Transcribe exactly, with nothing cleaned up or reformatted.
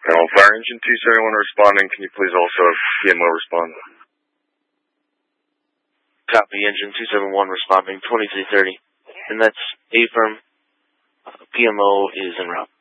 Now, Fire Engine two seventy-one responding. Can you please also have P M O respond? Copy, Engine two seventy-one responding, twenty-three thirty. And that's A firm. Uh, P M O is en route.